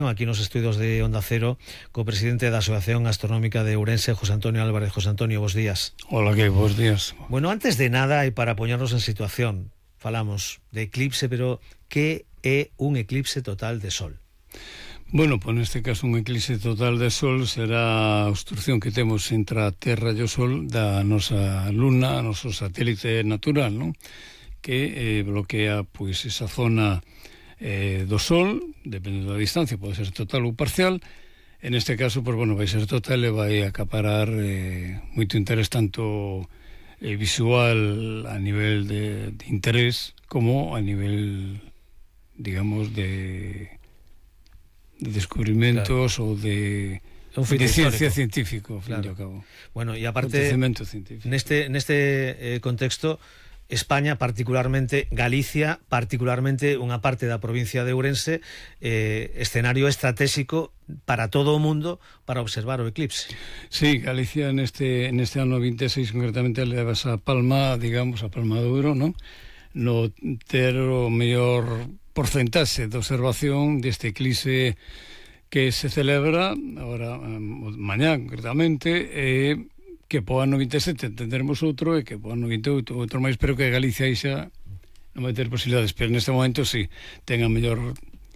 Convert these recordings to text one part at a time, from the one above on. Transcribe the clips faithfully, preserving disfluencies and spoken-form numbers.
Aquí nos estudios de Onda Cero, co-presidente da Asociación Astronómica de Ourense, José Antonio Álvarez. José Antonio, bos días. Hola, que bos días. Bueno, antes de nada, e para poñernos en situación, falamos de eclipse, pero que é un eclipse total de Sol? Bueno, pois neste caso un eclipse total de Sol será a obstrucción que temos entre a Terra e o Sol da nosa Luna, noso satélite natural, non? Que eh, bloquea pois esa zona eh, do Sol, depende da distancia, pode ser total ou parcial. En este caso, pois, bueno, vai ser total e vai acaparar eh, moito interés tanto eh, visual a nivel de, de interés como a nivel, digamos, de, de descubrimentos, claro, ou de, de ciencia científico, ao fin claro. e ao cabo. Bueno, e aparte, neste, neste eh, contexto, España, particularmente Galicia, particularmente unha parte da provincia de Ourense, eh, escenario estratégico para todo o mundo para observar o eclipse. Sí, Galicia neste, neste ano vinte e seis concretamente leva esa palma, digamos, a palma de ouro, non? No ter o mellor porcentaxe de observación deste eclipse que se celebra agora, mañá concretamente, e eh, que po ano vinte e sete entenderemos outro e que po ano vinte e oito outro máis, pero que Galicia aí xa non vai ter posibilidades, pero neste momento sí ten a mellor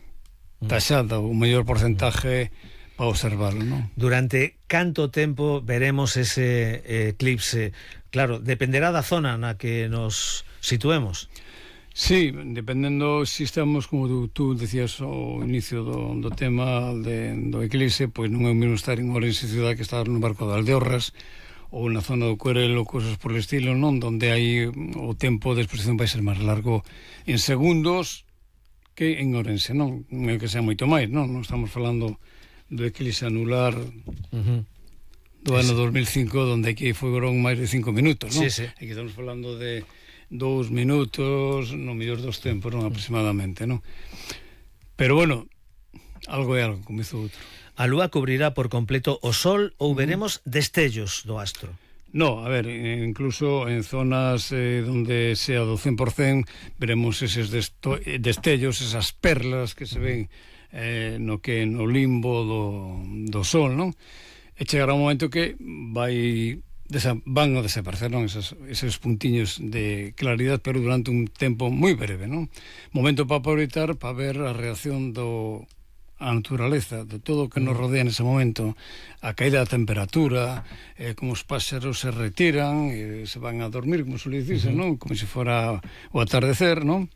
taxada, o mellor porcentaje para observarlo, non? Durante canto tempo veremos ese eh, eclipse? Claro, dependerá da zona na que nos situemos. Sí, dependendo se estamos, como tú, tú decías ao inicio do, do tema de, do eclipse, pois non é o mesmo estar en Ourense ciudad que estar no barco de Aldeorras ou na zona do Cuerelo, cousas por el estilo, non? Donde hai o tempo de exposición vai ser máis largo en segundos que en Ourense, non? Non é que sea moito máis, non? Non estamos falando do eclipse anular uh-huh. do ano dos mil cinco, donde aquí foron máis de cinco minutos, non? Sí, sí. Aquí estamos falando de dous minutos, no mellor dos tempos, non? Aproximadamente, non? Pero, bueno, algo é algo, como hizo outro. A Lúa cubrirá por completo o Sol ou veremos destellos do astro? No, a ver, incluso en zonas eh, donde sea do cen por cen veremos eses destellos, esas perlas que se ven eh, no que no limbo do, do Sol, non? E chegará un momento que vai desa, van a desaparecer, non? Esos, esos puntiños de claridade, pero durante un tempo moi breve, non? Momento para aproveitar para ver a reacción do a naturaleza, de todo o que nos rodea nese momento, a caída da temperatura, eh, como os páxaros se retiran, eh, se van a dormir, como suele dicirse, uh-huh. non? Como se fora o atardecer, non?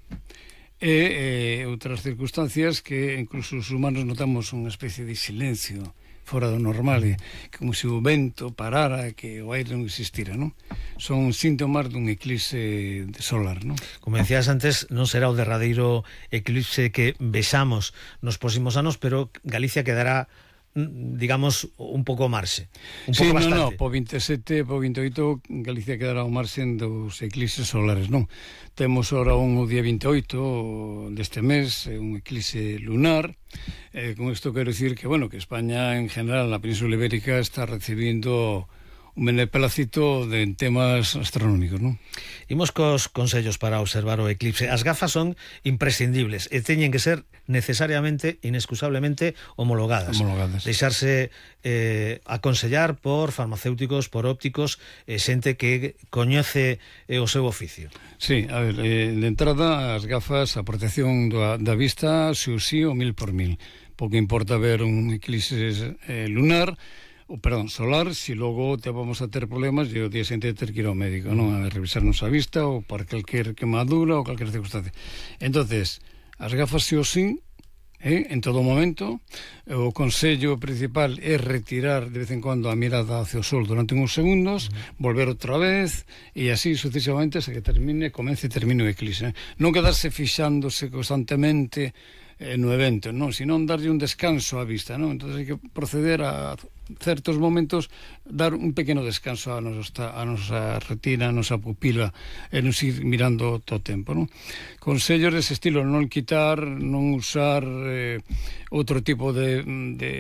E eh, outras circunstancias que incluso os humanos notamos unha especie de silencio fora do normal, e como se o vento parara, que o aire non existira, non? Son síntomas dun eclipse solar, non? Como decías antes, non será o derradeiro eclipse que vexamos nos próximos anos, pero Galicia quedará, digamos, un pouco marxe. Un sí, pouco no, bastante. no, po vinte e sete, po vinte e oito, Galicia quedará ao marxe dos eclipses solares, non? Temos ahora un o día vinte e oito deste mes, un eclipse lunar. Eh, con isto quero dicir que, bueno, que España en general, na Península Ibérica, está recibindo un beneplácito de temas astronómicos, non? Imos cos consellos para observar o eclipse. As gafas son imprescindibles e teñen que ser necesariamente, inexcusablemente homologadas. Homologadas. Deixarse eh, aconsellar por farmacéuticos, por ópticos, eh, xente que coñece eh, o seu oficio. Sí, a ver, eh, de entrada as gafas, a protección da, da vista, si o si o mil por mil. Pouco importa ver un eclipse eh, lunar, o perdón, solar, si logo te vamos a ter problemas e o día seguinte ter que ir ao médico, non? A revisarnos a vista ou para calquer quemadura ou calquer circunstancia. Entonces, as gafas si o si, eh, en todo momento, o consello principal é retirar de vez en cuando a mirada hacia o sol durante uns segundos, uh-huh. volver outra vez e así sucesivamente hasta que termine, comece e termine o eclipse. Eh? Non quedarse fixándose constantemente eh, no evento, non, senón darlle un descanso á vista, non? Entón hai que proceder a certos momentos dar un pequeno descanso a nosa, a nosa retina, a nosa pupila e non ir mirando todo o tempo, non? Consellos dese estilo, non quitar, non usar eh, outro tipo de, de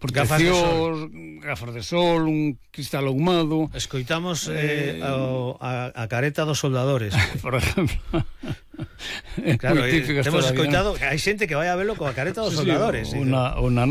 protección, gafas de sol, un cristal ahumado. Escoitamos eh, eh, a, a careta dos soldadores, por exemplo. Claro, eh, temos escoitado, hai xente que vai a velo coa careta dos sí, soldadores. Sí, una, una